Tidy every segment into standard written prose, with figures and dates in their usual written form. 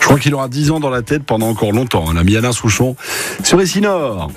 crois qu'il aura 10 ans dans la tête pendant encore longtemps, l'ami Alain Souchon sur Ici Nord.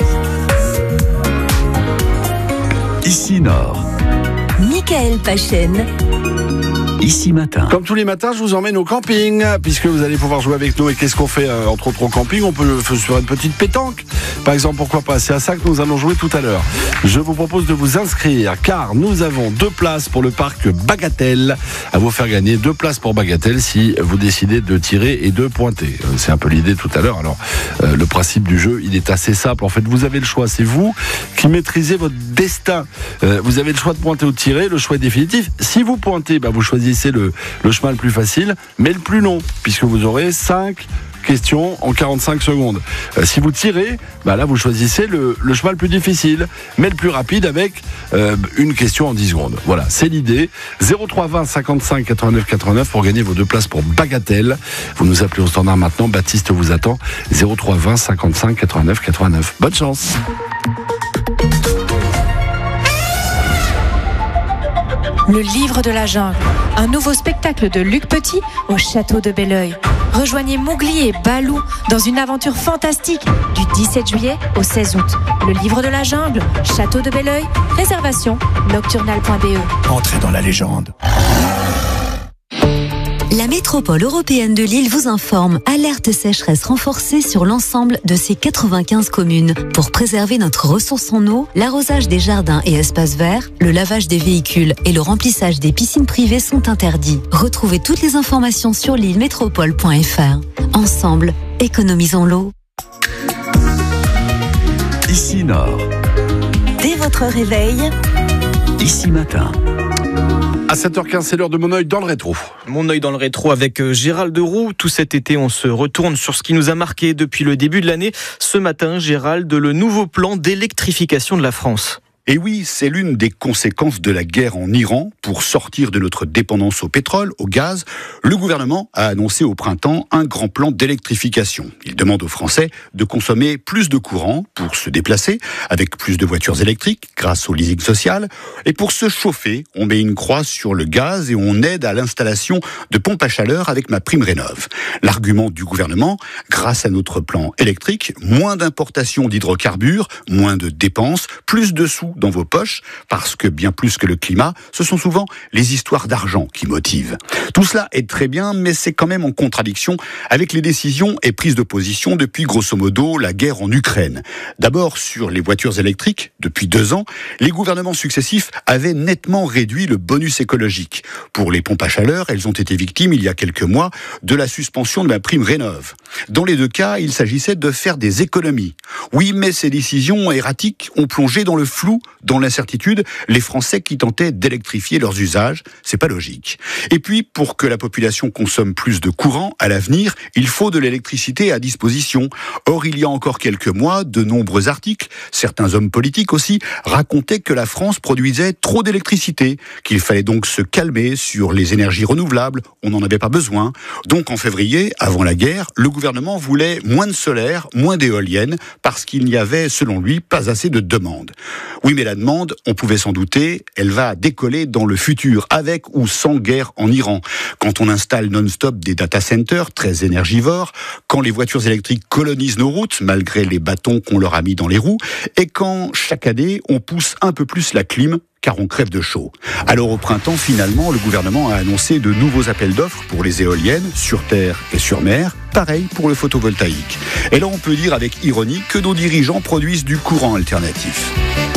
Ici Nord. Michael Pachen. Ici Matin. Comme tous les matins, je vous emmène au camping, puisque vous allez pouvoir jouer avec nous. Et qu'est-ce qu'on fait entre autres au camping? On peut faire une petite pétanque. Par exemple, pourquoi pas? C'est à ça que nous allons jouer tout à l'heure. Je vous propose de vous inscrire, car nous avons 2 places pour le parc Bagatelle à vous faire gagner. 2 places pour Bagatelle si vous décidez de tirer et de pointer. C'est un peu l'idée tout à l'heure. Alors, le principe du jeu, il est assez simple. En fait, vous avez le choix. C'est vous qui maîtrisez votre destin. Vous avez le choix de pointer ou de tirer. Le choix est définitif. Si vous pointez, vous choisissez le chemin le plus facile, mais le plus long, puisque vous aurez 5 questions en 45 secondes. Si vous tirez, là vous choisissez le chemin le plus difficile, mais le plus rapide avec une question en 10 secondes. Voilà, c'est l'idée. 03 20 55 89 89 pour gagner vos 2 places pour Bagatelle. Vous nous appelez au standard maintenant, Baptiste vous attend. 03 20 55 89 89. Bonne chance. Le livre de la jungle, un nouveau spectacle de Luc Petit au château de Belleuil. Rejoignez Mowgli et Balou dans une aventure fantastique du 17 juillet au 16 août. Le livre de la jungle, château de Belleuil, réservation nocturnal.be. Entrez dans la légende. La métropole européenne de Lille vous informe. Alerte sécheresse renforcée sur l'ensemble de ses 95 communes. Pour préserver notre ressource en eau, l'arrosage des jardins et espaces verts, le lavage des véhicules et le remplissage des piscines privées sont interdits. Retrouvez toutes les informations sur lillemétropole.fr. Ensemble, économisons l'eau. Ici Nord. Dès votre réveil, Ici Matin. À 7h15, c'est l'heure de Mon œil dans le rétro. Mon œil dans le rétro avec Gérald Roux. Tout cet été, on se retourne sur ce qui nous a marqué depuis le début de l'année. Ce matin, Gérald, le nouveau plan d'électrification de la France. Et oui, c'est l'une des conséquences de la guerre en Iran. Pour sortir de notre dépendance au pétrole, au gaz, le gouvernement a annoncé au printemps un grand plan d'électrification. Il demande aux Français de consommer plus de courant pour se déplacer, avec plus de voitures électriques grâce au leasing social. Et pour se chauffer, on met une croix sur le gaz et on aide à l'installation de pompes à chaleur avec MaPrimeRénov'. L'argument du gouvernement, grâce à notre plan électrique, moins d'importation d'hydrocarbures, moins de dépenses, plus de sous dans vos poches, parce que bien plus que le climat, ce sont souvent les histoires d'argent qui motivent. Tout cela est très bien, mais c'est quand même en contradiction avec les décisions et prises de position depuis grosso modo la guerre en Ukraine. D'abord sur les voitures électriques, depuis 2 ans, les gouvernements successifs avaient nettement réduit le bonus écologique. Pour les pompes à chaleur, elles ont été victimes il y a quelques mois de la suspension de MaPrimeRénov'. Dans les 2 cas, il s'agissait de faire des économies. Oui, mais ces décisions erratiques ont plongé dans le flou, dans l'incertitude, les Français qui tentaient d'électrifier leurs usages. C'est pas logique. Et puis, pour que la population consomme plus de courant à l'avenir, il faut de l'électricité à disposition. Or, il y a encore quelques mois, de nombreux articles, certains hommes politiques aussi, racontaient que la France produisait trop d'électricité, qu'il fallait donc se calmer sur les énergies renouvelables, on n'en avait pas besoin. Donc en février, avant la guerre, le gouvernement voulait moins de solaire, moins d'éoliennes, parce qu'il n'y avait, selon lui, pas assez de demande. Oui, mais la demande, on pouvait s'en douter, elle va décoller dans le futur, avec ou sans guerre en Iran. Quand on installe non-stop des data centers très énergivores, quand les voitures électriques colonisent nos routes, malgré les bâtons qu'on leur a mis dans les roues, et quand, chaque année, on pousse un peu plus la clim, car on crève de chaud. Alors au printemps, finalement, le gouvernement a annoncé de nouveaux appels d'offres pour les éoliennes, sur terre et sur mer, pareil pour le photovoltaïque. Et là, on peut dire avec ironie que nos dirigeants produisent du courant alternatif.